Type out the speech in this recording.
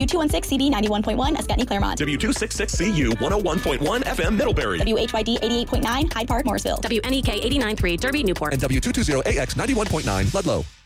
W216CB 91.1 Escutney, Claremont. W266CU 101.1 FM Middlebury. WHYD 88.9 Hyde Park, Morrisville. WNEK 89.3 Derby, Newport. And W220AX 91.9 Ludlow.